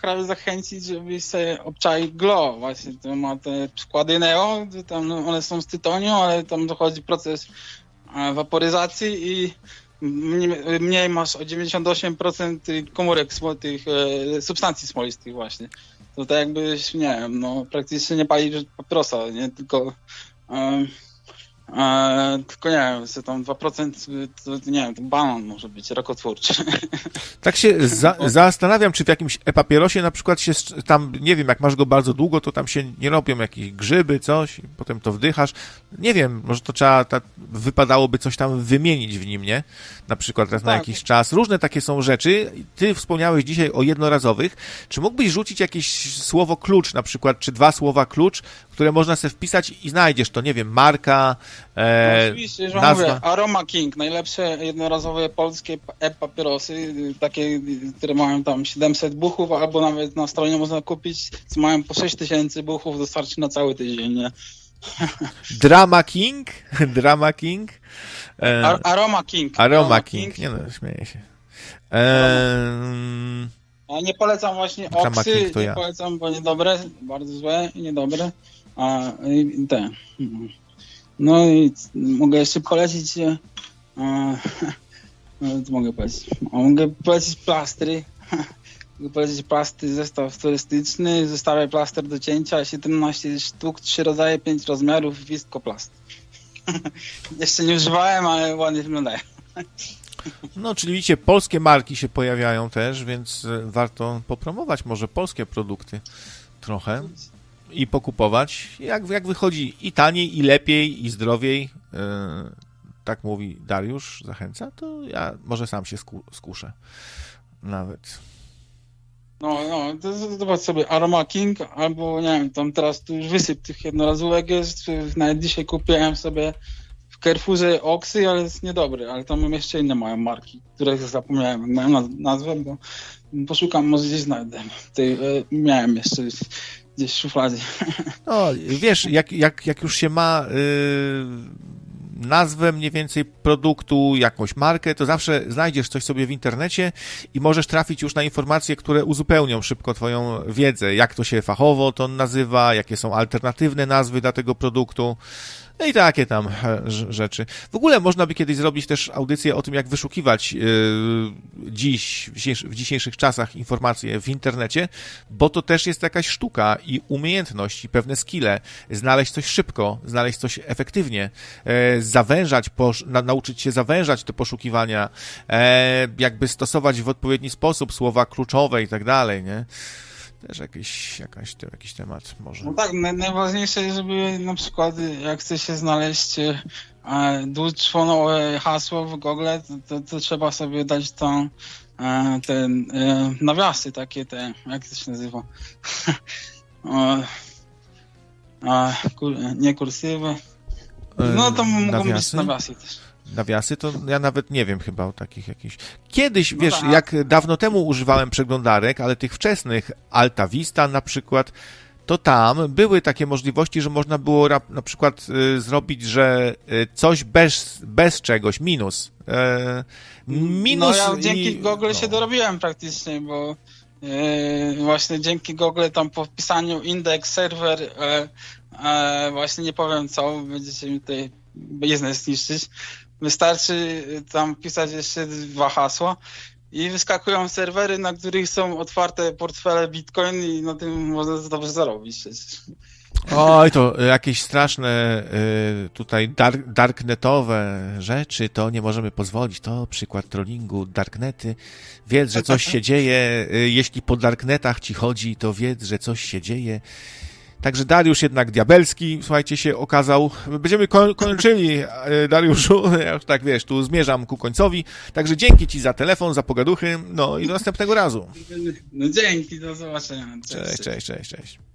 prawie zachęcić, żebyś sobie obczaił Glow. Właśnie to ma te przykłady Neo, tam one są z tytoniu, ale tam dochodzi proces waporyzacji i mniej masz o 98% komórek tych substancji smolistych właśnie. To tak jakbyś, nie wiem, no praktycznie nie palisz papierosa, nie? Tylko nie wiem, co tam 2% to nie wiem, to banan może być rakotwórczy. Tak się zastanawiam, czy w jakimś e-papierosie na przykład się tam, nie wiem, jak masz go bardzo długo, to tam się nie robią jakieś grzyby, coś, i potem to wdychasz. Nie wiem, może to wypadałoby coś tam wymienić w nim, nie? Na przykład raz na jakiś czas. Różne takie są rzeczy. Ty wspomniałeś dzisiaj o jednorazowych. Czy mógłbyś rzucić jakieś słowo klucz, na przykład, czy 2 słowa klucz, które można sobie wpisać i znajdziesz to, nie wiem, marka, oczywiście, że nazwa. mówię, Aroma King, najlepsze jednorazowe polskie e-papierosy, takie, które mają tam 700 buchów, albo nawet na stronie można kupić, co mają po 6000 buchów, dostarczy na cały tydzień, nie? Drama King? Drama King? Aroma King. Aroma King. Nie no, śmieję się. Ja nie polecam właśnie Oksy, nie polecam, bo niedobre, bardzo złe i niedobre. No i mogę jeszcze polecić, mogę polecić plastry. Mogę polecić plastry, zestaw turystyczny, zestawia plaster do cięcia, 17 sztuk, 3 rodzaje, 5 rozmiarów, Viscoplast. Jeszcze nie używałem, ale ładnie wyglądają. No, czyli widzicie, polskie marki się pojawiają też, więc warto popromować może polskie produkty trochę i pokupować, jak wychodzi i taniej, i lepiej, i zdrowiej, tak mówi Dariusz, zachęca, to ja może sam się skuszę nawet. No, to zobacz sobie Aroma King, albo nie wiem, tam teraz tu już wysyp tych jednorazówek jest, nawet dzisiaj kupiłem sobie w Carrefourze Oksy, ale jest niedobry, ale tam jeszcze inne mają marki, których zapomniałem, jak mają nazwę, bo poszukam, może gdzieś znajdę. Miałem jeszcze gdzieś w szufladzie. No, wiesz, jak już się ma nazwę mniej więcej produktu, jakąś markę, to zawsze znajdziesz coś sobie w internecie i możesz trafić już na informacje, które uzupełnią szybko twoją wiedzę, jak to się fachowo to nazywa, jakie są alternatywne nazwy dla tego produktu. No i takie tam rzeczy. W ogóle można by kiedyś zrobić też audycję o tym, jak wyszukiwać w dzisiejszych czasach informacje w internecie, bo to też jest jakaś sztuka i umiejętność i pewne skille. Znaleźć coś szybko, znaleźć coś efektywnie, zawężać, nauczyć się zawężać te poszukiwania, jakby stosować w odpowiedni sposób słowa kluczowe i tak dalej, nie? Też jakiś temat może. No tak, najważniejsze jest, żeby na przykład jak chce się znaleźć dwuczłonowe hasło w Google, to trzeba sobie dać tam te nawiasy takie, jak to się nazywa? Nie kursywy. No to mogą być nawiasy też. Nawiasy, to ja nawet nie wiem chyba o takich jakichś. Kiedyś, wiesz, jak dawno temu używałem przeglądarek, ale tych wczesnych, Alta Vista na przykład, to tam były takie możliwości, że można było na przykład zrobić, że coś bez czegoś, minus. No ja dzięki Google się dorobiłem praktycznie, bo właśnie dzięki Google tam po wpisaniu indeks, serwer, właśnie nie powiem co, będziecie mi tutaj biznes zniszczyć. Wystarczy tam wpisać jeszcze 2 hasła i wyskakują serwery, na których są otwarte portfele Bitcoin i na tym można dobrze zarobić przecież. Oj, to jakieś straszne tutaj darknetowe rzeczy, to nie możemy pozwolić. To przykład trollingu, darknety. Wiedz, że coś się dzieje. Jeśli po darknetach ci chodzi, to wiedz, że coś się dzieje. Także Dariusz jednak diabelski, słuchajcie, się okazał. Będziemy kończyli, Dariuszu, ja już tak, wiesz, tu zmierzam ku końcowi. Także dzięki ci za telefon, za pogaduchy, no i do następnego razu. No dzięki, do zobaczenia. Cześć.